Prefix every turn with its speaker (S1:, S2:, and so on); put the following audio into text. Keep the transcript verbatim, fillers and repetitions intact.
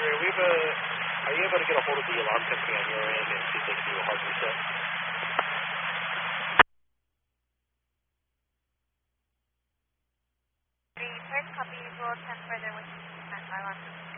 S1: are we able, are you able to get a hold of the alarm company on your end and see if they can do a hard reset?
S2: The third copy will attend further with the alarm.